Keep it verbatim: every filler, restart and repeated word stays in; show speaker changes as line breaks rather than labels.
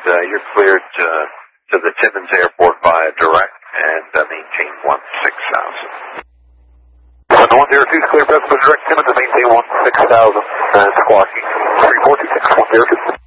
uh, you're cleared uh, to the Timmins Airport via direct and uh, maintain one six thousand.
one zero two is clear, best for direct Timmins and maintain one six thousand.
And squawking.
three four two six one zero two.